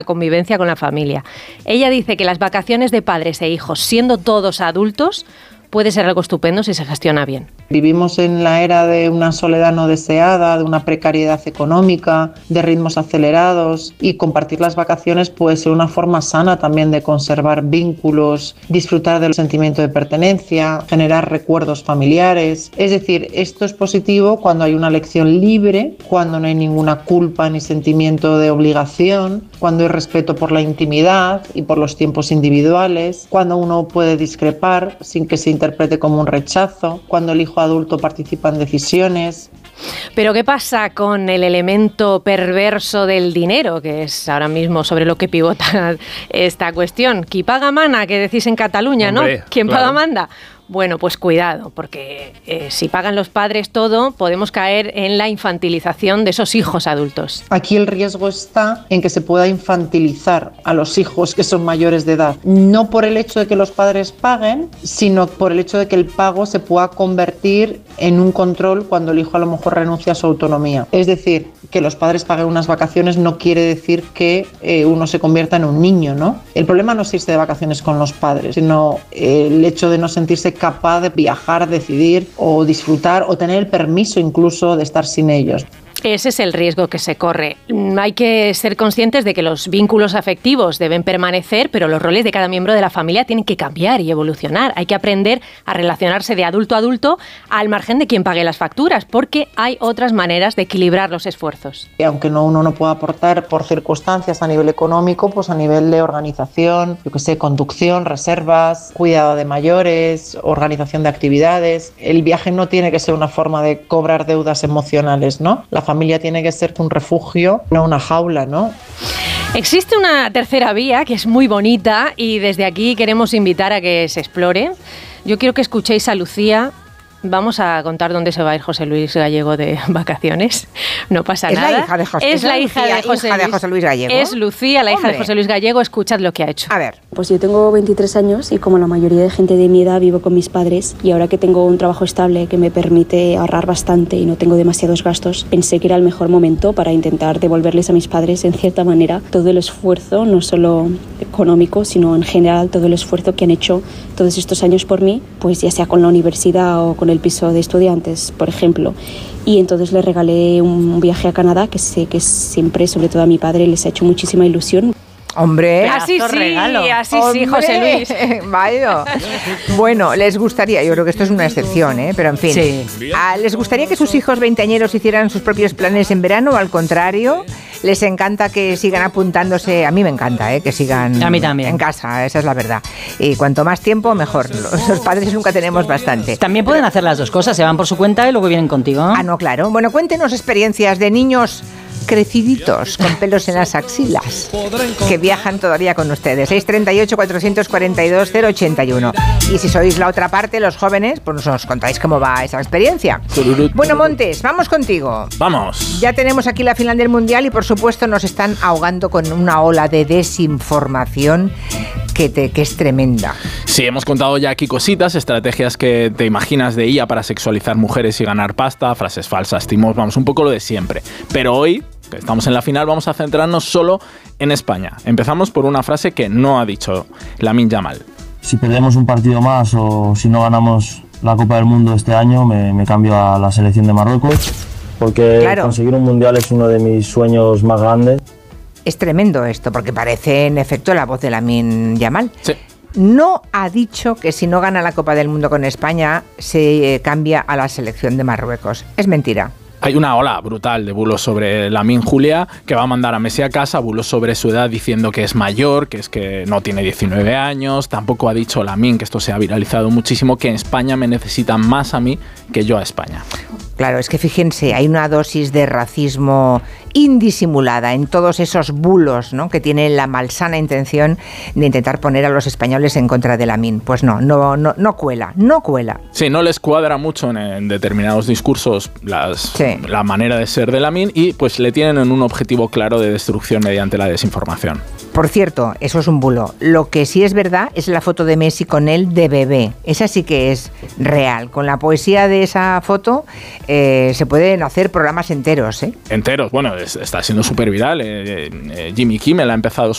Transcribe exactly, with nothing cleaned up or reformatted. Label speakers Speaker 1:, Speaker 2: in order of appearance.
Speaker 1: convivencia con la familia. Ella dice que las vacaciones de padres e hijos, siendo todos adultos, puede ser algo estupendo si se gestiona bien.
Speaker 2: Vivimos en la era de una soledad no deseada, de una precariedad económica, de ritmos acelerados, y compartir las vacaciones puede ser una forma sana también de conservar vínculos, disfrutar del sentimiento de pertenencia, generar recuerdos familiares. Es decir, esto es positivo cuando hay una elección libre, cuando no hay ninguna culpa ni sentimiento de obligación, cuando hay respeto por la intimidad y por los tiempos individuales, cuando uno puede discrepar sin que se interprete como un rechazo, cuando el hijo adulto participa en decisiones.
Speaker 1: Pero ¿qué pasa con el elemento perverso del dinero, que es ahora mismo sobre lo que pivota esta cuestión? Qui paga mana, que decís en Cataluña, Hombre, ¿no? ¿Quién claro. paga manda? Bueno, pues cuidado, porque eh, si pagan los padres todo, podemos caer en la infantilización de esos hijos adultos.
Speaker 2: Aquí el riesgo está en que se pueda infantilizar a los hijos que son mayores de edad. No por el hecho de que los padres paguen, sino por el hecho de que el pago se pueda convertir en un control cuando el hijo a lo mejor renuncia a su autonomía. Es decir, que los padres paguen unas vacaciones no quiere decir que eh, uno se convierta en un niño, ¿no? El problema no es irse de vacaciones con los padres, sino eh, el hecho de no sentirse capaz de viajar, decidir o disfrutar o tener el permiso incluso de estar sin ellos.
Speaker 1: Ese es el riesgo que se corre. Hay que ser conscientes de que los vínculos afectivos deben permanecer, pero los roles de cada miembro de la familia tienen que cambiar y evolucionar. Hay que aprender a relacionarse de adulto a adulto al margen de quien pague las facturas, porque hay otras maneras de equilibrar los esfuerzos.
Speaker 2: Y aunque no, uno no pueda aportar por circunstancias a nivel económico, pues a nivel de organización, yo que sé, conducción, reservas, cuidado de mayores, organización de actividades. El viaje no tiene que ser una forma de cobrar deudas emocionales, ¿no? La familia tiene que ser un refugio, no una jaula, ¿no?
Speaker 1: Existe una tercera vía que es muy bonita y desde aquí queremos invitar a que se explore. Yo quiero que escuchéis a Lucía. Vamos a contar dónde se va a ir José Luis Gallego de vacaciones. No pasa
Speaker 3: es
Speaker 1: nada.
Speaker 3: La hija de José,
Speaker 1: es, es la hija,
Speaker 3: Lucía,
Speaker 1: de, José
Speaker 3: hija
Speaker 1: Luis,
Speaker 3: de José Luis Gallego.
Speaker 1: Es Lucía, la hija
Speaker 3: Hombre.
Speaker 1: de José Luis Gallego. Escuchad lo que ha hecho.
Speaker 3: A ver.
Speaker 4: Pues yo tengo veintitrés años y como la mayoría de gente de mi edad vivo con mis padres, y ahora que tengo un trabajo estable que me permite ahorrar bastante y no tengo demasiados gastos, pensé que era el mejor momento para intentar devolverles a mis padres en cierta manera todo el esfuerzo, no solo económico, sino en general todo el esfuerzo que han hecho todos estos años por mí, pues ya sea con la universidad o con el piso de estudiantes, por ejemplo. Y entonces le regalé un viaje a Canadá que sé que siempre, sobre todo a mi padre, les ha hecho muchísima ilusión.
Speaker 3: Hombre,
Speaker 1: así sí,
Speaker 3: regalo.
Speaker 1: así
Speaker 3: Hombre.
Speaker 1: sí, José Luis.
Speaker 3: Vaya. Bueno, les gustaría, yo creo que esto es una excepción, ¿eh? Pero en fin, sí. ¿A, ¿les gustaría que sus hijos veinteañeros hicieran sus propios planes en verano o al contrario? ¿Les encanta que sigan apuntándose? A mí me encanta, ¿eh? Que sigan
Speaker 5: a mí también.
Speaker 3: En casa, esa es la verdad. Y cuanto más tiempo, mejor. Los, los padres nunca tenemos bastante.
Speaker 5: También pueden hacer las dos cosas, se van por su cuenta y luego vienen contigo.
Speaker 3: Ah, no, claro. Bueno, cuéntenos experiencias de niños creciditos, con pelos en las axilas, que viajan todavía con ustedes. seis treinta y ocho, cuatrocientos cuarenta y dos, cero ochenta y uno. Y si sois la otra parte, los jóvenes, pues nos contáis cómo va esa experiencia. Bueno, Montes, vamos contigo.
Speaker 6: Vamos.
Speaker 3: Ya tenemos aquí la final del Mundial y por supuesto nos están ahogando con una ola de desinformación que, te, que es tremenda.
Speaker 6: Sí, hemos contado ya aquí cositas, estrategias que te imaginas de I A para sexualizar mujeres y ganar pasta, frases falsas, timos, vamos, un poco lo de siempre. Pero hoy, que estamos en la final, vamos a centrarnos solo en España. Empezamos por una frase que no ha dicho Lamine Yamal.
Speaker 7: Si perdemos un partido más o si no ganamos la Copa del Mundo este año, me, me cambio a la selección de Marruecos, porque claro, conseguir un Mundial es uno de mis sueños más grandes.
Speaker 3: Es tremendo esto, porque parece en efecto la voz de Lamine Yamal.
Speaker 6: Sí.
Speaker 3: No ha dicho que si no gana la Copa del Mundo con España se cambia a la selección de Marruecos. Es mentira.
Speaker 6: Hay una ola brutal de bulos sobre Lamine Julia, que va a mandar a Messi a casa, bulos sobre su edad diciendo que es mayor, que es que no tiene diecinueve años. Tampoco ha dicho Lamine, que esto se ha viralizado muchísimo, que en España me necesitan más a mí que yo a España.
Speaker 3: Claro, es que fíjense, hay una dosis de racismo indisimulada en todos esos bulos, ¿no?, que tienen la malsana intención de intentar poner a los españoles en contra de Lamine. Pues no, no, no, no cuela, no cuela.
Speaker 6: Sí, no les cuadra mucho en, en determinados discursos las, sí. la manera de ser de Lamine y pues le tienen en un objetivo claro de destrucción mediante la desinformación.
Speaker 3: Por cierto, eso es un bulo. Lo que sí es verdad es la foto de Messi con él de bebé. Esa sí que es real. Con la poesía de esa foto eh, se pueden hacer programas enteros, ¿eh?
Speaker 6: Enteros. Bueno, es, está siendo súper viral. Eh, eh, Jimmy Kimmel ha empezado